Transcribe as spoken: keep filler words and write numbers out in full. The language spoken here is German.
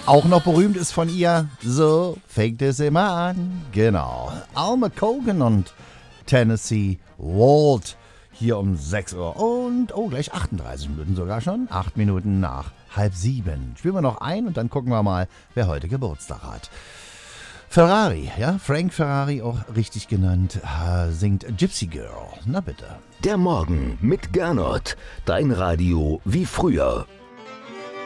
Auch noch berühmt ist von ihr, so fängt es immer an. Genau, Alma Cogan und Tennessee Walt. Hier um sechs Uhr und, oh, gleich achtunddreißig Minuten sogar schon. acht Minuten nach halb sieben. Spielen wir noch ein und dann gucken wir mal, wer heute Geburtstag hat. Ferrari, ja, Frank Ferrari, auch richtig genannt, singt Gypsy Girl. Na bitte. Der Morgen mit Gernot. Dein Radio wie früher.